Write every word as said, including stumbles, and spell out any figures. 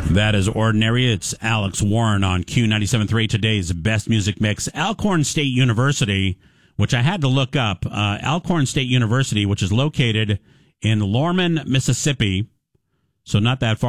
That is Ordinary. It's Alex Warren on Q ninety-seven point three, today's best music mix. Alcorn State University, which I had to look up, uh, Alcorn State University, which is located in Lorman, Mississippi, so not that far